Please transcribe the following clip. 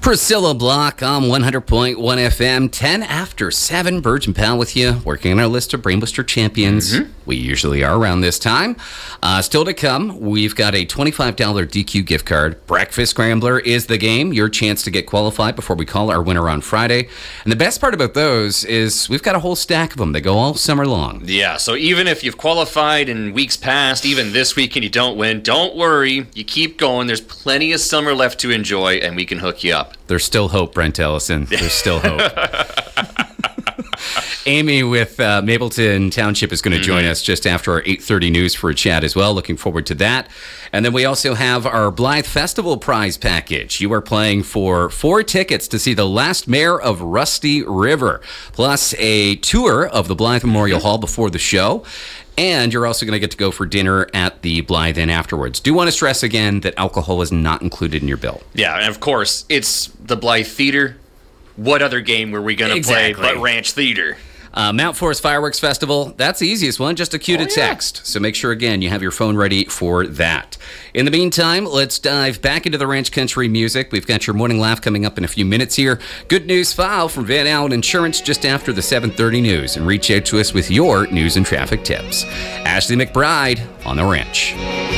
Priscilla Block on 100.1 FM, 10 after 7. Virgin Pal with you, working on our list of Brainbuster champions. We usually are around this time. Still to come, we've got a $25 DQ gift card. Breakfast Scrambler is the game. Your chance to get qualified before we call our winner on Friday. And the best part about those is we've got a whole stack of them. They go all summer long. Yeah, so even if you've qualified in weeks past, even this week, and you don't win, don't worry. You keep going. There's plenty of summer left to enjoy, and we can hook you up. There's still hope, Brent Ellison. There's still hope. Amy with Mapleton Township is going to join us just after our 8:30 news for a chat as well. Looking forward to that. And then we also have our Blythe Festival prize package. You are playing for 4 tickets to see the last mayor of Rusty River, plus a tour of the Blythe Memorial Hall before the show. And you're also going to get to go for dinner at the Blythe Inn afterwards. Do want to stress again that alcohol is not included in your bill. Yeah, and of course, it's the Blythe Theater. What other game were we going to play but Ranch Theater? Mount Forest Fireworks Festival, that's the easiest one, just a cue to text. So make sure, again, you have your phone ready for that. In the meantime, let's dive back into the ranch country music. We've got your morning laugh coming up in a few minutes here. Good news file from Van Allen Insurance just after the 7:30 news. And reach out to us with your news and traffic tips. Ashley McBride on The Ranch.